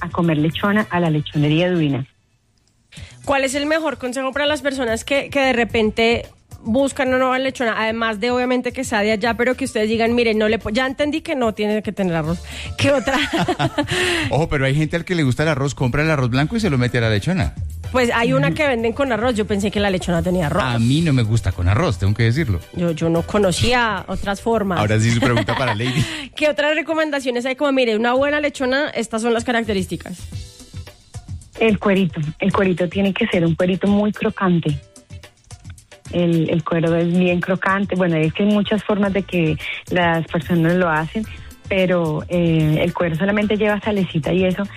a comer lechona a la lechonería Dubina. ¿Cuál es el mejor consejo para las personas que de repente buscan una nueva lechona? Además de, obviamente, que sea de allá, pero que ustedes digan, miren, ya entendí que no tiene que tener arroz. ¿Qué otra? Ojo, pero hay gente al que le gusta el arroz, compra el arroz blanco y se lo mete a la lechona. Pues hay una que venden con arroz. Yo pensé que la lechona tenía arroz. A mí no me gusta con arroz, tengo que decirlo. Yo no conocía otras formas. Ahora sí su pregunta para Lady. ¿Qué otras recomendaciones hay? Como, mire, una buena lechona, estas son las características. El cuerito tiene que ser un cuerito muy crocante. El cuero es bien crocante. Bueno, es que hay muchas formas de que las personas lo hacen, pero el cuero solamente lleva salecita y eso.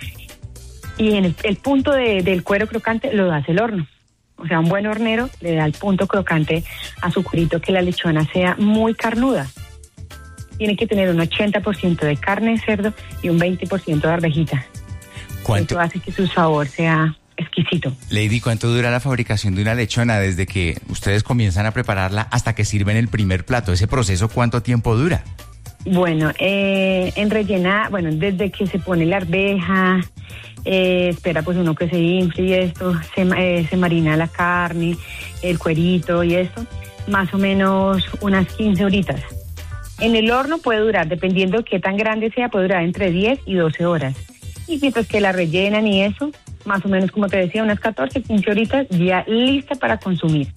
Y en el punto del cuero crocante lo hace el horno. O sea, un buen hornero le da el punto crocante a su cuerito, que la lechona sea muy carnuda. Tiene que tener un 80% de carne de cerdo y un 20% de arvejita. ¿Cuánto? Eso hace que su sabor sea exquisito. Lady, ¿cuánto dura la fabricación de una lechona desde que ustedes comienzan a prepararla hasta que sirven el primer plato? ¿Ese proceso cuánto tiempo dura? Bueno, en rellena, bueno, desde que se pone la arveja, espera pues uno que se infle y esto, se marina la carne, el cuerito y esto, más o menos unas 15 horitas. En el horno puede durar, dependiendo de qué tan grande sea, puede durar entre 10 y 12 horas. Y mientras que la rellenan y eso, más o menos, como te decía, unas 14, 15 horitas ya lista para consumir.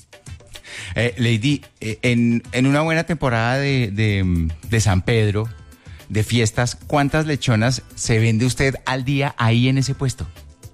Lady, en una buena temporada de San Pedro, de fiestas, ¿cuántas lechonas se vende usted al día ahí en ese puesto?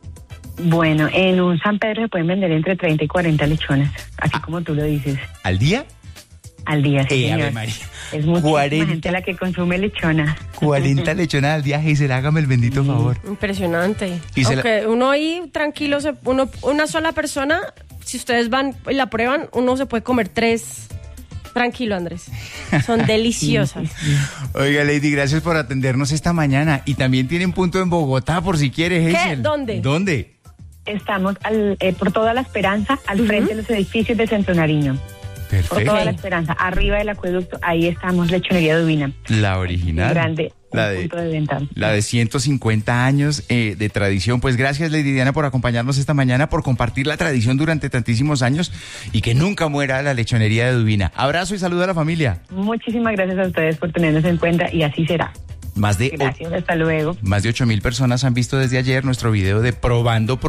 Bueno, en un San Pedro se pueden vender entre 30 y 40 lechonas, así como tú lo dices. ¿Al día? Al día, sí, señor. Ave María. Es muchísima gente la que consume lechona. 40 lechonas al día, Gisela, hágame el bendito favor. Impresionante. Gisela. Aunque uno ahí tranquilo, una sola persona, si ustedes van y la prueban, uno se puede comer 3. Tranquilo, Andrés. Son deliciosas. Oiga, Lady, gracias por atendernos esta mañana. Y también tienen punto en Bogotá, por si quieres, ¿Qué? Hazel. ¿Dónde? Estamos por toda la Esperanza, al frente de los edificios de Centro Nariño. Perfecto. Por toda la Esperanza, arriba del acueducto, ahí estamos, Lechonería Dubina. La original. Grande, la punto de venta. La de 150 años de tradición. Pues gracias, Lady Diana, por acompañarnos esta mañana, por compartir la tradición durante tantísimos años y que nunca muera la Lechonería de Dubina. Abrazo y saludo a la familia. Muchísimas gracias a ustedes por tenernos en cuenta y así será. Gracias, hasta luego. Más de 8,000 personas han visto desde ayer nuestro video de Probando,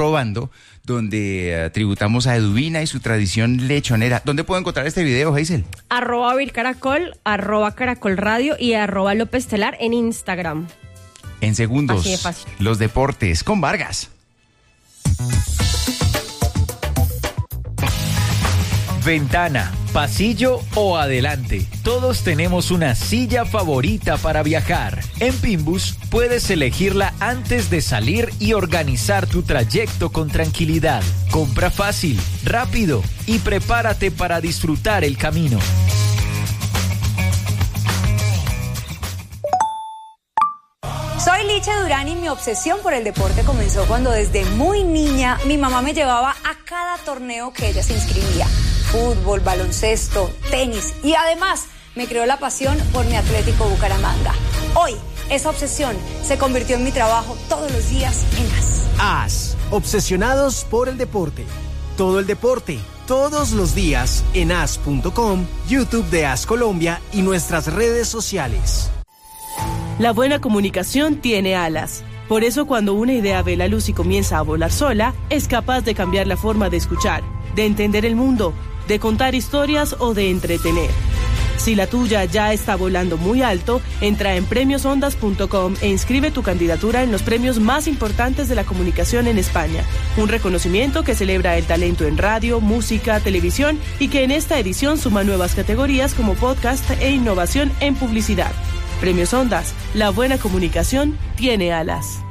donde tributamos a Dubina y su tradición lechonera. ¿Dónde puedo encontrar este video, Hazel? @vircaracol, @caracolradio y @lopestelar en Instagram. En segundos, Así de fácil. Los deportes con Vargas. Ventana, pasillo o adelante, todos tenemos una silla favorita para viajar. En Pimbus puedes elegirla antes de salir y organizar tu trayecto con tranquilidad. Compra fácil, rápido y prepárate para disfrutar el camino. Soy Licha Durán y mi obsesión por el deporte comenzó cuando desde muy niña mi mamá me llevaba a cada torneo que ella se inscribía. Fútbol, baloncesto, tenis y además me creó la pasión por mi Atlético Bucaramanga. Hoy esa obsesión se convirtió en mi trabajo todos los días en AS. AS, obsesionados por el deporte. Todo el deporte, todos los días en as.com, YouTube de AS Colombia y nuestras redes sociales. La buena comunicación tiene alas. Por eso cuando una idea ve la luz y comienza a volar sola, es capaz de cambiar la forma de escuchar, de entender el mundo, de contar historias o de entretener. Si la tuya ya está volando muy alto, entra en premiosondas.com e inscribe tu candidatura en los premios más importantes de la comunicación en España. Un reconocimiento que celebra el talento en radio, música, televisión y que en esta edición suma nuevas categorías como podcast e innovación en publicidad. Premios Ondas, la buena comunicación tiene alas.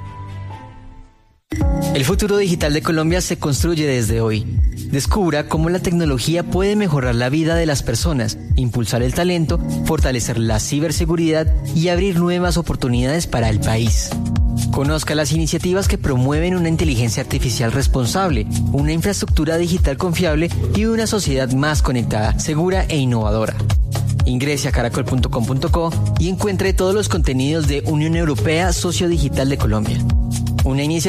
El futuro digital de Colombia se construye desde hoy. Descubra cómo la tecnología puede mejorar la vida de las personas, impulsar el talento, fortalecer la ciberseguridad y abrir nuevas oportunidades para el país. Conozca las iniciativas que promueven una inteligencia artificial responsable, una infraestructura digital confiable y una sociedad más conectada, segura e innovadora. Ingrese a caracol.com.co y encuentre todos los contenidos de Unión Europea Socio Digital de Colombia. Una iniciativa